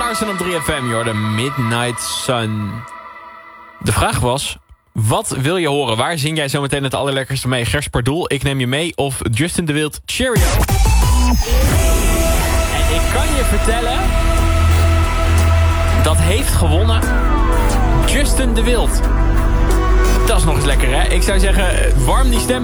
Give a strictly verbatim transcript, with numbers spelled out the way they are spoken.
Carson op drie F M, joh, de Midnight Sun. De vraag was, wat wil je horen? Waar zing jij zo meteen het allerlekkerste mee? Gers Pardoel, Ik Neem Je Mee of Justin de Wild, Cheerio? En ik kan je vertellen, dat heeft gewonnen Justin de Wild. Dat is nog eens lekker, hè? Ik zou zeggen, warm die stem